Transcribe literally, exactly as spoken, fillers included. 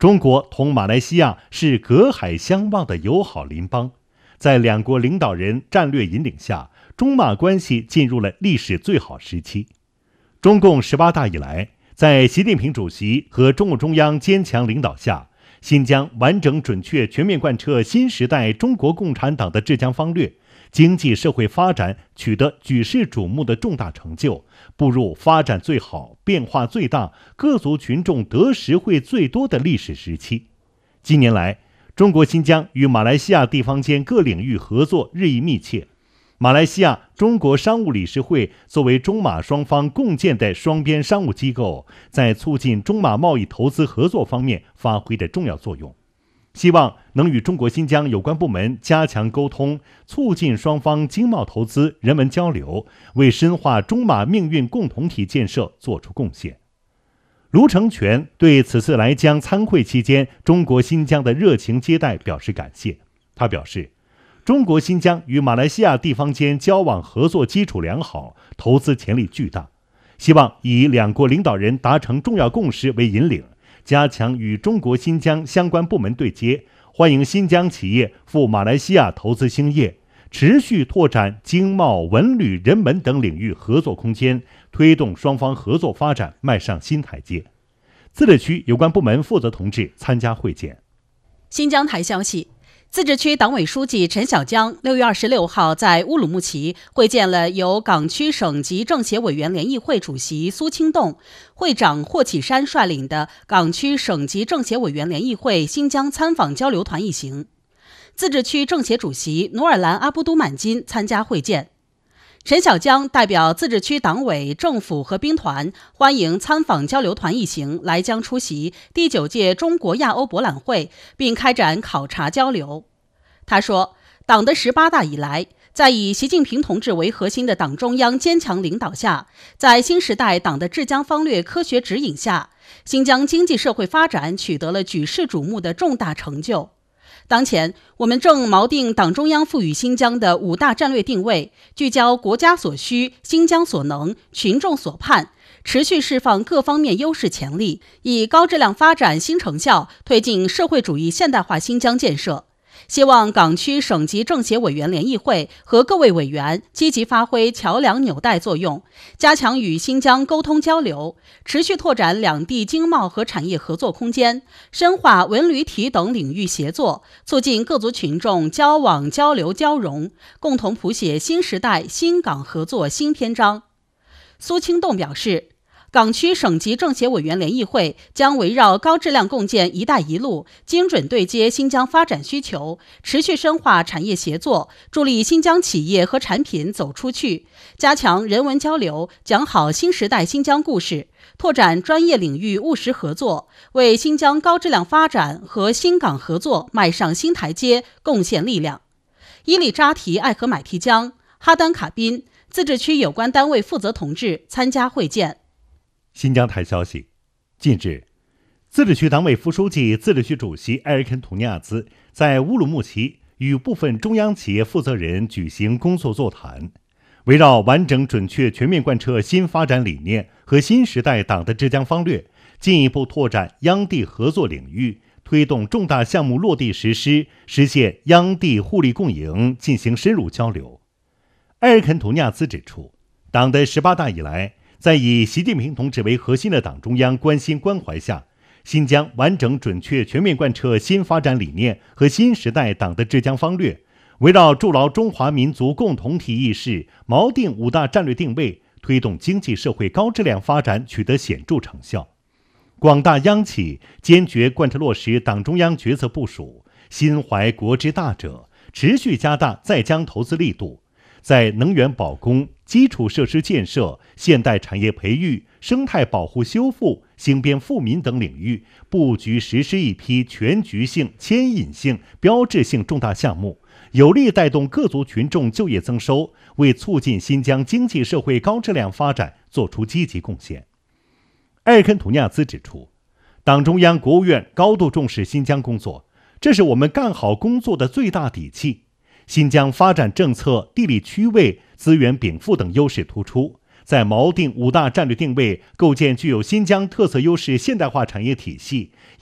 中国同马来西亚是隔海相望的友好邻邦，在两国领导人战略引领下，中马关系进入了历史最好时期。中共十八大以来，在习近平主席和中共中央坚强领导下，新疆完整准确全面贯彻新时代中国共产党的治疆方略，经济社会发展取得举世瞩目的重大成就，步入发展最好、变化最大、各族群众得实惠最多的历史时期。近年来，中国新疆与马来西亚地方间各领域合作日益密切。马来西亚中国商务理事会作为中马双方共建的双边商务机构，在促进中马贸易投资合作方面发挥着重要作用。希望能与中国新疆有关部门加强沟通，促进双方经贸投资、人文交流，为深化中马命运共同体建设作出贡献。卢成全对此次来疆参会期间中国新疆的热情接待表示感谢。他表示，中国新疆与马来西亚地方间交往合作基础良好，投资潜力巨大，希望以两国领导人达成重要共识为引领，加强与中国新疆相关部门对接，欢迎新疆企业赴马来西亚投资兴业，持续拓展经贸、文旅、人文等领域合作空间，推动双方合作发展迈上新台阶。自治区有关部门负责同志参加会见。 新疆台消息，自治区党委书记陈小江六月二十六号在乌鲁木齐会见了由港区省级政协委员联谊会主席苏清栋、会长霍启山率领的港区省级政协委员联谊会新疆参访交流团一行。自治区政协主席努尔兰阿布都满金参加会见。陈小江代表自治区党委、政府和兵团欢迎参访交流团一行来疆出席第九届中国亚欧博览会，并开展考察交流。他说，党的十八大以来，在以习近平同志为核心的党中央坚强领导下，在新时代党的治疆方略科学指引下，新疆经济社会发展取得了举世瞩目的重大成就。当前，我们正锚定党中央赋予新疆的五大战略定位，聚焦国家所需、新疆所能、群众所盼，持续释放各方面优势潜力，以高质量发展新成效推进社会主义现代化新疆建设。希望港区省级政协委员联谊会和各位委员积极发挥桥梁纽带作用，加强与新疆沟通交流，持续拓展两地经贸和产业合作空间，深化文旅体等领域协作，促进各族群众交往交流交融，共同谱写新时代新港合作新篇章。苏清栋表示，港区省级政协委员联谊会将围绕高质量共建“一带一路”，精准对接新疆发展需求，持续深化产业协作，助力新疆企业和产品走出去，加强人文交流，讲好新时代新疆故事，拓展专业领域务实合作，为新疆高质量发展和新港合作迈上新台阶贡献力量。伊利扎提艾合买提江、哈丹卡宾自治区有关单位负责同志参加会见。 新疆台消息，近日，自治区党委副书记、自治区主席埃尔肯图尼亚兹在乌鲁木齐与部分中央企业负责人举行工作座谈，围绕完整准确全面贯彻新发展理念和新时代党的治疆方略，进一步拓展央地合作领域，推动重大项目落地实施，实现央地互利共赢，进行深入交流。埃尔肯图尼亚兹指出，党的十八大以来，在以习近平同志为核心的党中央关心关怀下，新疆完整准确全面贯彻新发展理念和新时代党的治疆方略，围绕筑牢中华民族共同体意识，锚定五大战略定位，推动经济社会高质量发展取得显著成效。广大央企坚决贯彻落实党中央决策部署，心怀国之大者，持续加大在疆投资力度，在能源保供、基础设施建设、现代产业培育、生态保护修复、兴编富民等领域布局实施一批全局性、牵引性、标志性重大项目，有力带动各族群众就业增收，为促进新疆经济社会高质量发展作出积极贡献。埃尔肯图尼亚兹指出，党中央、国务院高度重视新疆工作，这是我们干好工作的最大底气。新疆发展政策、地理区位、资源禀赋等优势突出，在锚定五大战略定位，构建具有新疆特色优势现代化产业体系，